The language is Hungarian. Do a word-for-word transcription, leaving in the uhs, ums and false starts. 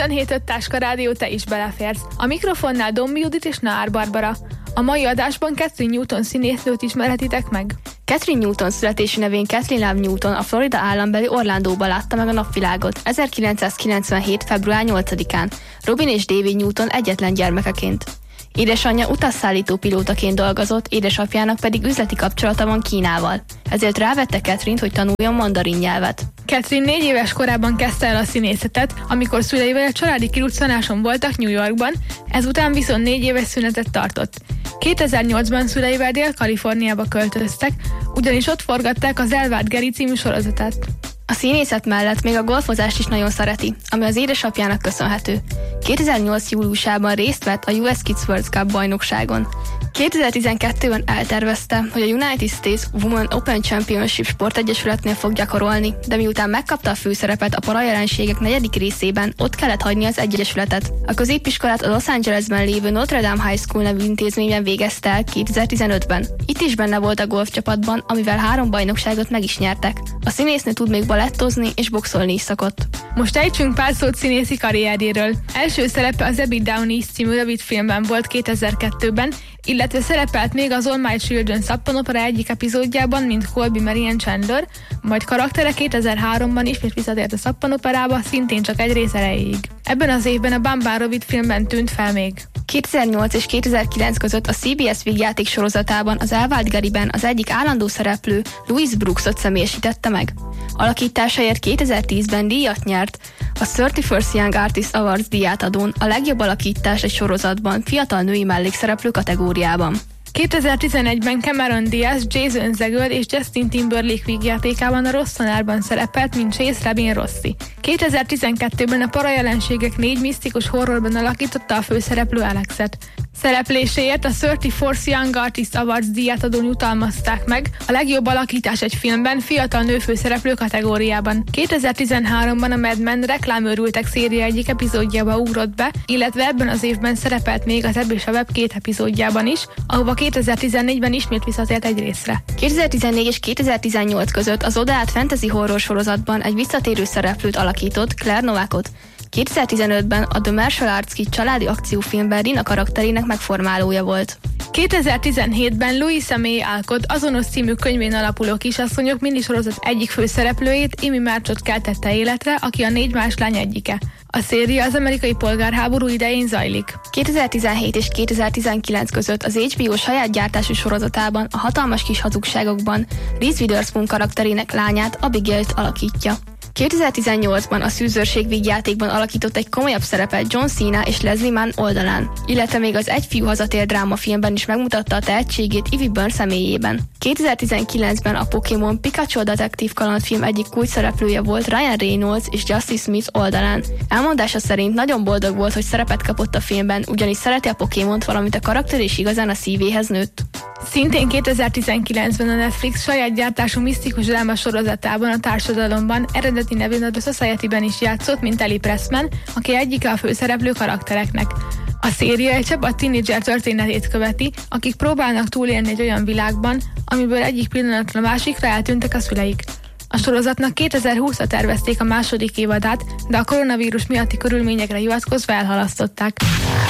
huszonhét öt Táska Rádió, te is beleférsz. A mikrofonnál Dombi Judit és Naár Barbara. A mai adásban Catherine Newton színésznőt ismerhetitek meg. Catherine Newton születési nevén Kathleen Love Newton a Florida állambeli Orlandóban látta meg a napvilágot ezerkilencszázkilencvenhét. február nyolcadikán, Robin és David Newton egyetlen gyermekeként. Édesanyja utasszállító pilótaként dolgozott, édesapjának pedig üzleti kapcsolata van Kínával. Ezért rávette Catherine-t, hogy tanuljon mandarin nyelvet. Catherine négy éves korában kezdte el a színészetet, amikor szüleivel a családi kiruccanáson voltak New Yorkban, ezután viszont négy éves szünetet tartott. kétezer-nyolcban szüleivel Dél-Kaliforniába költöztek, ugyanis ott forgatták az Elvárt Geri című sorozatot. A színészet mellett még a golfozást is nagyon szereti, ami az édesapjának köszönhető. kétezer-nyolc. júliusában részt vett a u es Kids World Cup bajnokságon. kétezer-tizenkettőben eltervezte, hogy a United States Women Open Championship sportegyesületnél fog gyakorolni, de miután megkapta a főszerepet a Parajelenségek negyedik részében, ott kellett hagyni az egyesületet. A középiskolát a Los Angelesben lévő Notre Dame High School nevű intézményben végezte el kétezer-tizenötben. Itt is benne volt a golfcsapatban, amivel három bajnokságot meg is nyertek. A színésznő tud még balettozni és boxolni is szokott. Most ejtsünk pár szót színészi karrierjéről. Első szerepe az Abby Down East című rövidfilmben volt kétezer-kettőben, illetve szerepelt még az All My Children szappanopera egyik epizódjában, mint Colby Marian Chandler, majd karaktere kétezer-háromban ismét visszatért a szappanoperába, szintén csak egy rész erejéig. Ebben az évben a Bambán rövidfilmben tűnt fel még. kétezer-nyolc és kétezer-kilenc között a cé bé es vígjáték sorozatában az Elvált Geriben az egyik állandó szereplő Louis Brooksot személyesítette meg. Alakításáért kétezer-tízben díjat nyert, a harmincötödik Young Artist Awards díját adón a legjobb alakítás egy sorozatban fiatal női mellékszereplő kategóriában. kétezer-tizenegyben Cameron Diaz, Jason Segel és Justin Timberlake vígjátékában a Rossonárban szerepelt, mint Chase Rabin Rossi. kétezer-tizenkettőben a Parajelenségek négy misztikus horrorban alakította a főszereplő Alexet. Szerepléséért a harmincnegyedik Young Artist Awards díját adón jutalmazták meg a legjobb alakítás egy filmben fiatal nő főszereplő kategóriában. kétezer-tizenháromban a Mad Men reklámőrültek széria egyik epizódjába ugrott be, illetve ebben az évben szerepelt még az Ebb és a Web két epizódjában is, ahova kétezer-tizennégyben ismét visszatért egy részre. kétezer-tizennégy és kétezer-tizennyolc között az odaállt fantasy horror sorozatban egy visszatérő szereplőt alakított, Claire Novakot. kétezer-tizenötben a The Martial Arts Kid családi akciófilmben Rina karakterének megformálója volt. kétezer-tizenhétben Louisa May Alcott azonos című könyvén alapuló Kisasszonyok minisorozat egyik főszereplőjét, Amy Marchot keltette életre, aki a négy más lány egyike. A széria az amerikai polgárháború idején zajlik. kétezer-tizenhét és kétezer-tizenkilenc között az há bé o saját gyártású sorozatában, a Hatalmas kis hazugságokban Reese Witherspoon karakterének lányát, Abigail-t alakítja. kétezer-tizennyolcban a Szűzőrség vígjátékban alakított egy komolyabb szerepet John Cena és Leslie Mann oldalán, illetve még az Egy fiú hazatér drámafilmben is megmutatta a tehetségét Ivy Byrne személyében. kétezer-tizenkilencben a Pokémon Pikachu detektív kalandfilm egyik kulcs szereplője volt Ryan Reynolds és Justice Smith oldalán. Elmondása szerint nagyon boldog volt, hogy szerepet kapott a filmben, ugyanis szereti a Pokémont, valamint a karakter is igazán a szívéhez nőtt. Szintén kétezer-tizenkilencben a Netflix saját gyártású misztikus dráma sorozatában, a Társadalomban, eredeti nevén a The Society-ben is játszott, mint Ellie Pressman, aki egyike a főszereplő karaktereknek. A széria egy csapat tínédzser történetét követi, akik próbálnak túlélni egy olyan világban, amiből egyik pillanatra a másikra eltűntek a szüleik. A sorozatnak kétezer-húszra tervezték a második évadát, de a koronavírus miatti körülményekre hivatkozva elhalasztották.